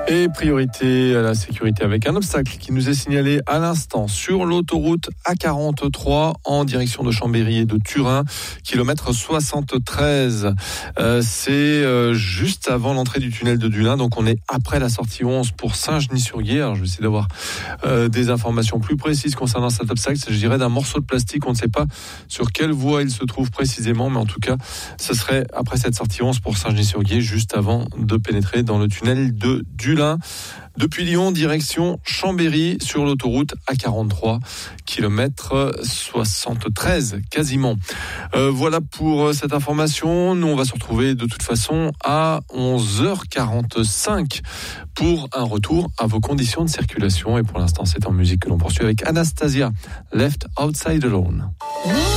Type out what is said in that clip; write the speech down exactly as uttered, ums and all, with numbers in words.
Et priorité à la sécurité avec un obstacle qui nous est signalé à l'instant sur l'autoroute A quarante-trois en direction de Chambéry et de Turin, kilomètre soixante-treize. Euh, c'est euh, juste avant l'entrée du tunnel de Dulin, donc on est après la sortie onze pour Saint-Genis-sur-Guiers. Alors je vais essayer d'avoir euh, des informations plus précises concernant cet obstacle. Je dirais d'un morceau de plastique, on ne sait pas sur quelle voie il se trouve précisément, mais en tout cas, ce serait après cette sortie onze pour Saint-Genis-sur-Guiers, juste avant de pénétrer dans le tunnel de Dulin. Depuis Lyon, direction Chambéry sur l'autoroute A quarante-trois, kilomètre soixante-treize quasiment. Euh, voilà pour cette information. Nous, on va se retrouver de toute façon à onze heures quarante-cinq pour un retour à vos conditions de circulation. Et pour l'instant, c'est en musique que l'on poursuit avec Anastasia, Left Outside Alone.